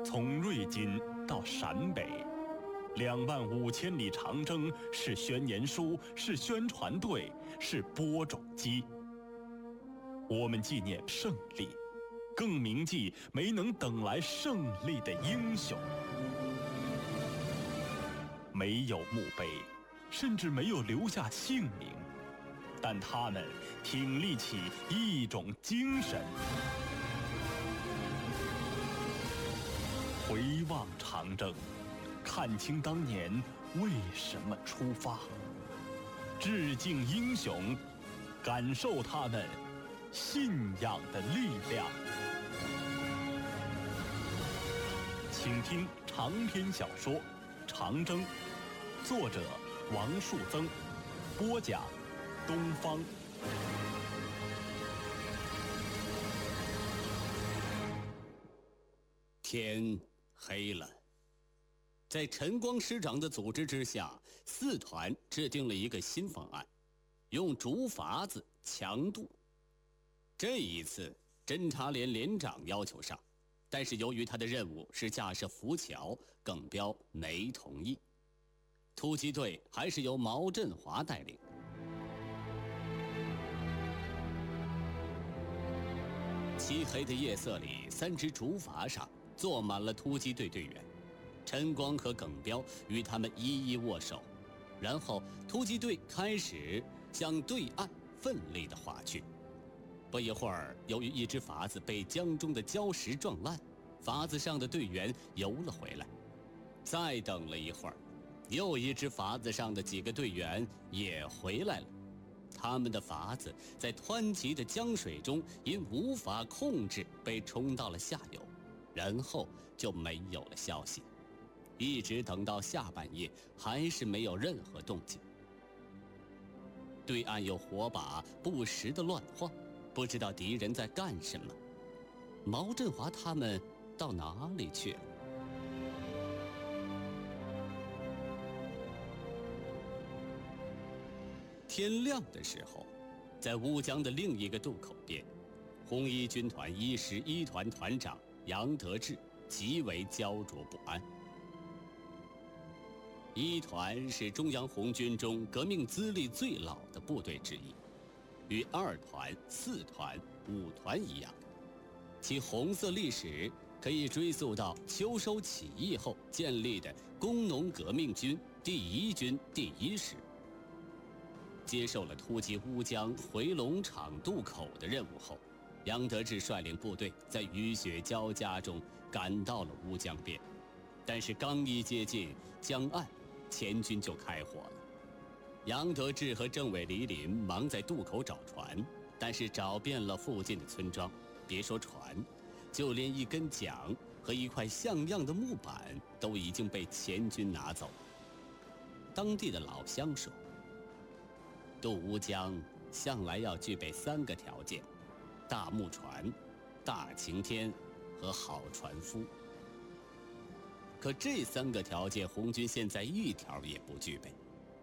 从瑞金到陕北，25000里长征是宣言书，是宣传队，是播种机。我们纪念胜利，更铭记没能等来胜利的英雄。没有墓碑，甚至没有留下姓名，但他们挺立起一种精神。回望长征，看清当年为什么出发，致敬英雄，感受他们信仰的力量。请听长篇小说《长征》，作者王树增，播讲东方。 天黑了，在陈光师长的组织之下，4团制定了一个新方案，用竹筏子强渡。这一次侦察连连长要求上，但是由于他的任务是架设浮桥，耿彪没同意。突击队还是由毛振华带领。漆黑的夜色里，3只竹筏上坐满了突击队队员，陈光和耿彪与他们一一握手，然后突击队开始向对岸奋力地划去。不一会儿，由于一只筏子被江中的礁石撞烂，筏子上的队员游了回来。再等了一会儿，又一只筏子上的几个队员也回来了。他们的筏子在湍急的江水中因无法控制被冲到了下游，然后就没有了消息，一直等到下半夜还是没有任何动静。对岸有火把不时地乱晃，不知道敌人在干什么。毛振华他们到哪里去了？天亮的时候，在乌江的另一个渡口边，红一军团111团团长杨得志极为焦灼不安。1团是中央红军中革命资历最老的部队之一，与2团、4团、5团一样，其红色历史可以追溯到秋收起义后建立的工农革命军第1军第1师。接受了突击乌江回龙场渡口的任务后，杨得志率领部队在雨雪交加中赶到了乌江边，但是刚一接近江岸，前军就开火了。杨得志和政委李林忙在渡口找船，但是找遍了附近的村庄，别说船，就连一根桨和一块像样的木板都已经被前军拿走了。当地的老乡说，渡乌江向来要具备3个条件：大木船、大晴天和好船夫。可这3个条件，红军现在一条也不具备。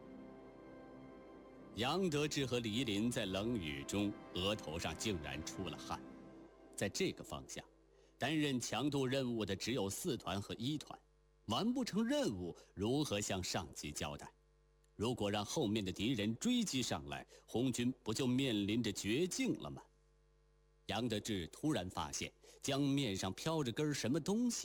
杨得志和黎林在冷雨中额头上竟然出了汗。在这个方向，担任强渡任务的只有4团和1团，完不成任务，如何向上级交代？如果让后面的敌人追击上来，红军不就面临着绝境了吗？杨得志突然发现江面上飘着根什么东西，